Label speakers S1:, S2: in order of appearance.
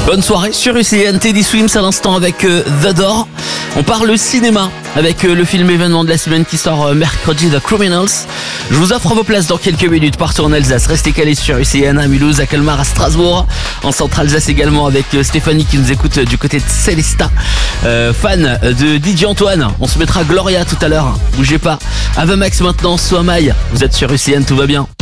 S1: Bonne soirée sur UCN, Teddy Swims à l'instant avec The Door. On parle cinéma avec le film événement de la semaine qui sort mercredi, The Criminals. Je vous offre vos places dans quelques minutes partout en Alsace. Restez calés sur UCN à Mulhouse, à Colmar, à Strasbourg. En Centre-Alsace également avec Stéphanie qui nous écoute du côté de Célestat. Fan de DJ Antoine. On se mettra Gloria tout à l'heure. Bougez pas. Ave Max maintenant, Soamaï. Vous êtes sur UCN, tout va bien.